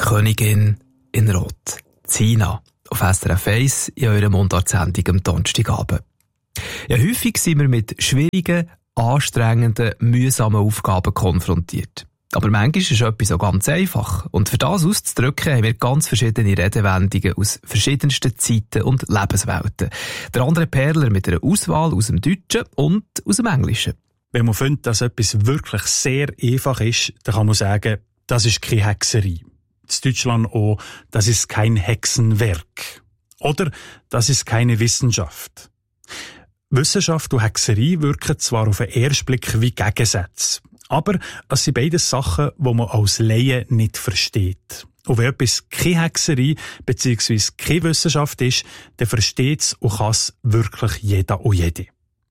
Königin in Rot. Sina auf SRF 1 in eurer Mundartsendung am Donnerstagabend. Ja, häufig sind wir mit schwierigen, anstrengenden, mühsamen Aufgaben konfrontiert. Aber manchmal ist etwas so ganz einfach. Und für das auszudrücken, haben wir ganz verschiedene Redewendungen aus verschiedensten Zeiten und Lebenswelten. Der andere Perler mit einer Auswahl aus dem Deutschen und aus dem Englischen. Wenn man findet, dass etwas wirklich sehr einfach ist, dann kann man sagen, das ist keine Hexerei. In Deutschland auch, das ist kein Hexenwerk. Oder das ist keine Wissenschaft. Wissenschaft und Hexerei wirken zwar auf den ersten Blick wie Gegensätze, aber es sind beides Sachen, die man als Laie nicht versteht. Und wenn etwas keine Hexerei bzw. keine Wissenschaft ist, dann versteht es und kann es wirklich jeder und jede.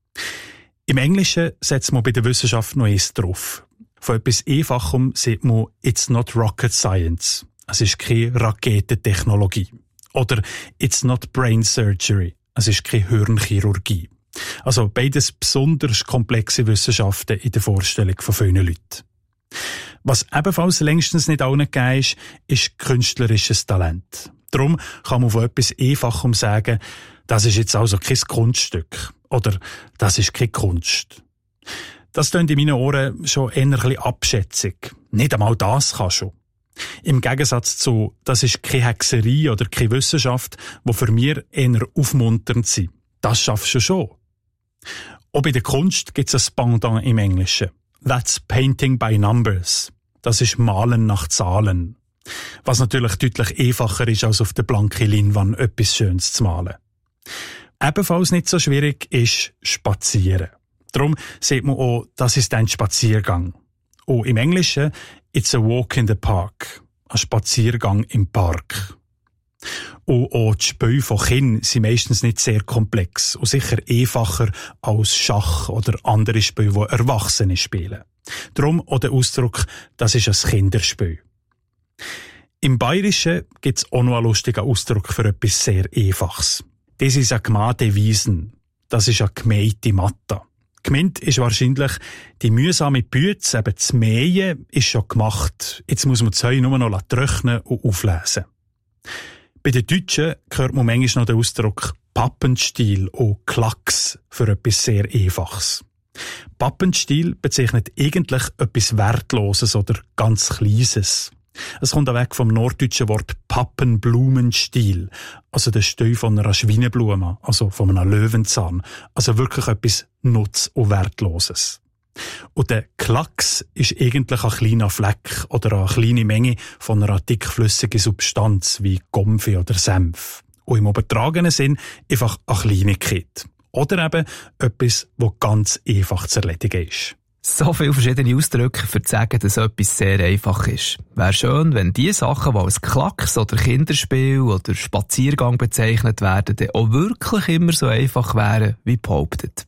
Im Englischen setzt man bei der Wissenschaft noch eins drauf. Von etwas Einfachem sagt man, it's not rocket science. Es ist keine Raketentechnologie. Oder it's not brain surgery. Es ist keine Hirnchirurgie. Also beides besonders komplexe Wissenschaften in der Vorstellung von vielen Leuten. Was ebenfalls längstens nicht allen gegeben ist künstlerisches Talent. Darum kann man von etwas Einfachem sagen, das ist jetzt also kein Kunststück. Oder das ist keine Kunst. Das klingt in meinen Ohren schon eher ein bisschen abschätzig. Nicht einmal das kann schon. Im Gegensatz zu, das ist keine Hexerei oder keine Wissenschaft, die für mich eher aufmunternd sind. Das schaffst du schon. Auch bei der Kunst gibt es ein Pendant im Englischen. That's painting by numbers. Das ist Malen nach Zahlen. Was natürlich deutlich einfacher ist, als auf der blanken Leinwand etwas Schönes zu malen. Ebenfalls nicht so schwierig ist Spazieren. Darum sieht man auch, das ist ein Spaziergang. Und im Englischen, it's a walk in the park. Ein Spaziergang im Park. Und auch die Spiele von Kindern sind meistens nicht sehr komplex und sicher einfacher als Schach oder andere Spiele, die Erwachsene spielen. Darum auch der Ausdruck, das ist ein Kinderspiel. Im Bayerischen gibt es auch noch einen lustigen Ausdruck für etwas sehr Einfaches. Das ist eine gemade Wiesen. Das ist eine gemähte Matte. Gemeint ist wahrscheinlich, die mühsame Bütze, eben das Mähen, ist schon gemacht. Jetzt muss man das Heu nur noch trocknen und auflesen. Bei den Deutschen hört man manchmal noch den Ausdruck Pappenstiel und Klacks für etwas sehr Einfaches. Pappenstiel bezeichnet eigentlich etwas Wertloses oder ganz Kleines. Es kommt auch weg vom norddeutschen Wort Pappenblumenstiel, also der Stiel von einer Schweineblume, also von einem Löwenzahn, also wirklich etwas Nutz- und Wertloses. Und der Klacks ist eigentlich ein kleiner Fleck oder eine kleine Menge von einer dickflüssigen Substanz wie Gomfi oder Senf. Und im übertragenen Sinn einfach eine Kleinigkeit. Oder eben etwas, das ganz einfach zu erledigen ist. So viele verschiedene Ausdrücke, für zu sagen, dass etwas sehr einfach ist. Wäre schön, wenn die Sachen, die als Klacks oder Kinderspiel oder Spaziergang bezeichnet werden, dann auch wirklich immer so einfach wären, wie behauptet.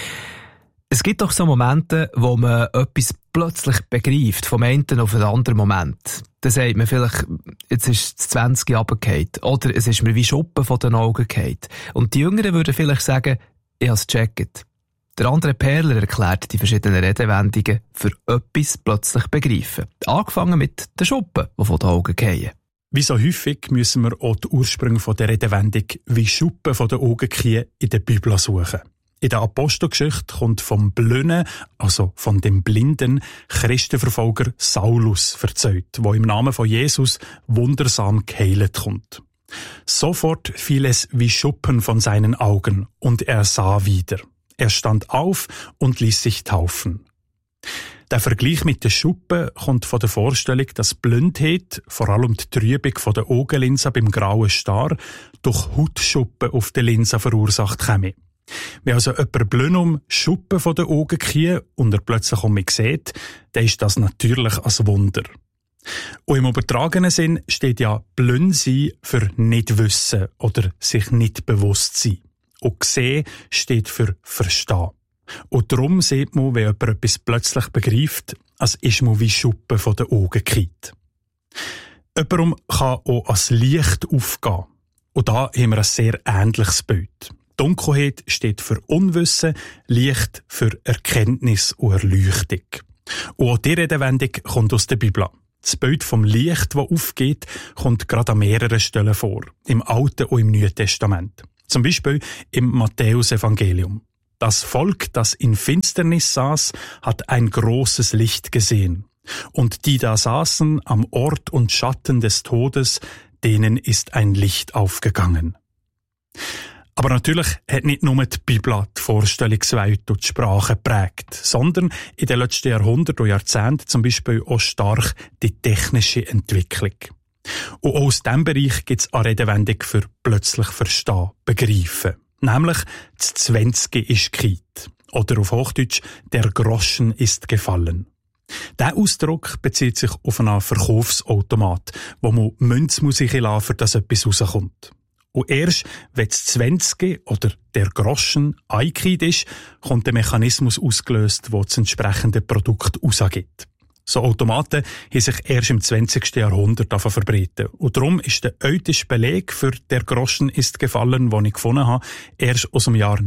Es gibt doch so Momente, wo man etwas plötzlich begreift, vom einen auf den anderen Moment. Dann sagt man vielleicht, jetzt ist es 20 runtergefallen, oder es ist mir wie Schuppen von den Augen gefallen. Und die Jüngeren würden vielleicht sagen, ich habe es gecheckt. Der andere Perler erklärt die verschiedenen Redewendungen für etwas plötzlich begreifen. Angefangen mit den Schuppen, die von den Augen fallen. Wie so häufig müssen wir auch die Ursprünge der Redewendung wie Schuppen von den Augen fallen in der Bibel suchen. In der Apostelgeschichte kommt vom Blinden, also von dem blinden Christenverfolger Saulus erzählt, der im Namen von Jesus wundersam geheilt kommt. Sofort fiel es wie Schuppen von seinen Augen und er sah wieder. Er stand auf und ließ sich taufen. Der Vergleich mit den Schuppen kommt von der Vorstellung, dass Blindheit, vor allem die Trübung von der Augenlinse beim grauen Star, durch Hautschuppen auf der Linse verursacht käme. Wenn also jemand blind Schuppen von den Augen kriegt und er plötzlich um mich sieht, dann ist das natürlich ein Wunder. Und im übertragenen Sinn steht ja blind sein für nicht wissen oder sich nicht bewusst sein. Und sehen steht für verstehen. Und darum sieht man, wenn jemand etwas plötzlich begreift, als ist man wie Schuppen von den Augen gekriegt. Jemandem kann auch als Licht aufgehen. Und da haben wir ein sehr ähnliches Bild. Dunkelheit steht für Unwissen, Licht für Erkenntnis und Erleuchtung. Und auch die Redewendung kommt aus der Bibel. Das Bild vom Licht, das aufgeht, kommt gerade an mehreren Stellen vor. Im Alten und im Neuen Testament. Zum Beispiel im Matthäus-Evangelium. Das Volk, das in Finsternis saß, hat ein großes Licht gesehen. Und die da saßen am Ort und Schatten des Todes, denen ist ein Licht aufgegangen. Aber natürlich hat nicht nur die Bibel die Vorstellungswelt und die Sprache geprägt, sondern in den letzten Jahrhunderten und Jahrzehnten zum Beispiel auch stark die technische Entwicklung. Und auch aus diesem Bereich gibt es eine Redewendung für plötzlich verstehen, begreifen. Nämlich das 20 ist gehit. Oder auf Hochdeutsch, der Groschen ist gefallen. Dieser Ausdruck bezieht sich auf einen Verkaufsautomat, wo man Münze muss lassen, für dass etwas rauskommt. Und erst, wenn das 20 oder der Groschen eingekehrt ist, kommt der Mechanismus ausgelöst, der das entsprechende Produkt rausgibt. So Automaten haben sich erst im 20. Jahrhundert verbreitet. Und darum ist der älteste Beleg für «Der Groschen ist gefallen», den ich gefunden habe, erst aus dem Jahr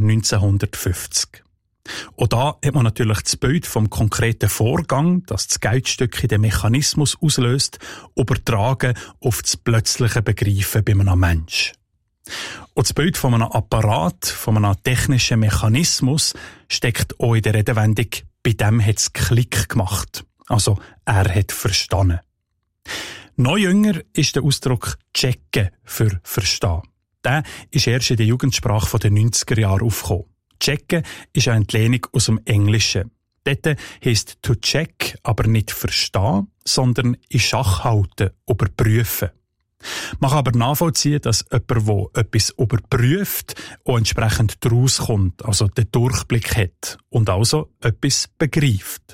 1950. Und da hat man natürlich das Bild vom konkreten Vorgang, das das Geldstück in den Mechanismus auslöst, übertragen auf das plötzliche Begreifen bei einem Menschen. Und das Bild von einem Apparat, von einem technischen Mechanismus, steckt auch in der Redewendung «Bei dem hat's Klick gemacht». Also, er hat verstanden. Noch jünger ist der Ausdruck «checken» für «verstehen». Der ist erst in der Jugendsprache der 90er Jahre aufgekommen. Checken ist eine Entlehnung aus dem Englischen. Dort heisst «to check» aber nicht «verstehen», sondern «in Schach halten», «überprüfen». Man kann aber nachvollziehen, dass jemand, der etwas überprüft, auch entsprechend daraus kommt, also den Durchblick hat und also etwas begreift.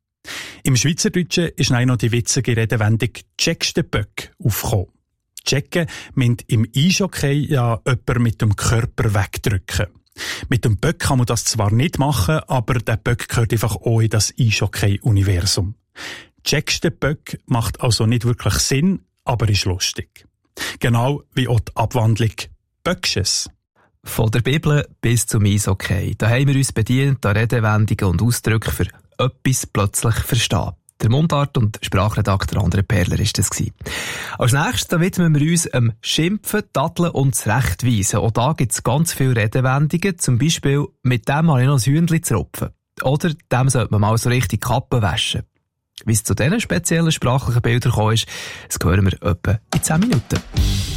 Im Schweizerdeutschen ist noch die witzige Redewendung «checkst den Böck» aufgekommen. Checken meint im Eishockey ja jemanden mit dem Körper wegdrücken. Mit dem Böck kann man das zwar nicht machen, aber der Böck gehört einfach auch in das Eishockey-Universum. «Checkst den Böck» macht also nicht wirklich Sinn, aber ist lustig. Genau wie auch die Abwandlung «Böcksches». Von der Bibel bis zum Eishockey. Da haben wir uns bedient an Redewendungen und Ausdrücke für etwas plötzlich verstehen. Der Mundart- und Sprachredakteur André Perler war das. Als nächstes widmen wir uns Schimpfen, Tadeln und Zurechtweisen. Auch da gibt es ganz viele Redewendungen. Zum Beispiel, mit dem habe ich noch ein Hühnchen zu rupfen. Oder dem sollte man mal so richtig Kappen waschen. Wie es zu diesen speziellen sprachlichen Bildern gekommen ist, das hören wir etwa in 10 Minuten.